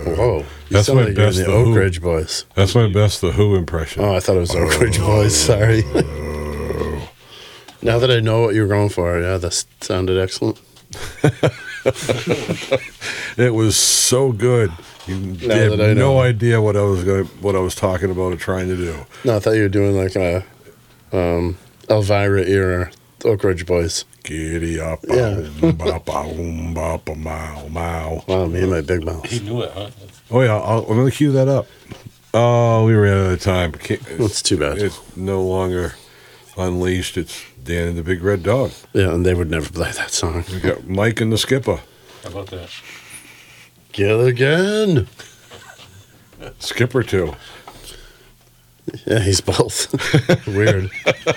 Whoa. You That's sound my like you're best in the The Oak Who. Ridge Boys. That's my best The Who impression. Oh, I thought it was Oak Ridge Boys. Sorry. Now that I know what you were going for, yeah, that sounded excellent. It was so good. You that I have no know. idea what I was talking about or trying to do. No, I thought you were doing like a Elvira era Oak Ridge Boys. Giddy up, Yeah. mow. Wow, me and my big mouth. He knew it, huh? Oh yeah, I'm gonna cue that up. Oh, we ran out of time. That's too bad. It's no longer unleashed. It's Dan and the Big Red Dog. Yeah, and they would never play that song. We got Mike and the Skipper. How about that? Gilligan. Skipper too. Yeah, he's both. Weird.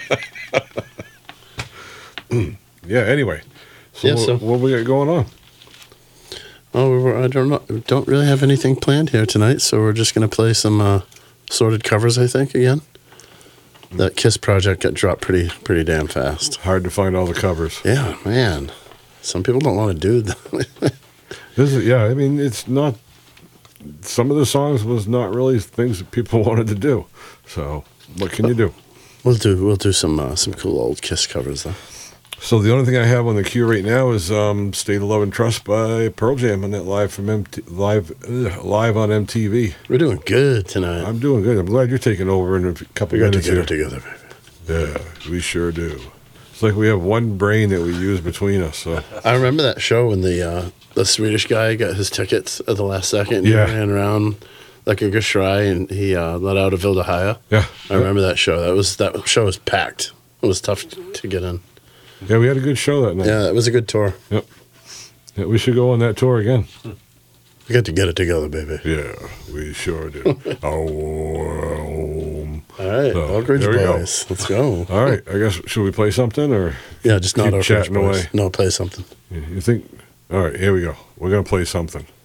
Yeah. Anyway, so, Yeah, so- what we got going on? Oh, I don't know. We don't really have anything planned here tonight, so we're just going to play some sorted covers, I think, again. That Kiss project got dropped pretty damn fast. Hard to find all the covers. Yeah, man. Some people don't want to do that. I mean, it's not. Some of the songs was not really things that people wanted to do. So what can you do? We'll do some cool old Kiss covers though. So the only thing I have on the queue right now is "State of Love and Trust" by Pearl Jam, and that live on MTV. We're doing good tonight. I'm doing good. I'm glad you're taking over in a couple We got to minutes get here. it together, baby. Yeah, we sure do. It's like we have one brain that we use between us. So I remember that show when the Swedish guy got his tickets at the last second. Yeah. He ran around like a Geschrei and he let out a Vilda Haya. yeah, I remember that show. That show was packed. It was tough to get in. yeah, we had a good show that night. Yeah, it was a good tour. Yep. Yeah, we should go on that tour again. We got to get it together, baby. Yeah, we sure do. All right, So, Oak Ridge there we go. Boys. Let's go. All right, I guess should we play something or Yeah, just not Keep Oak Ridge chatting Boys. away. No, play something. you think? All right, here we go. We're gonna play something.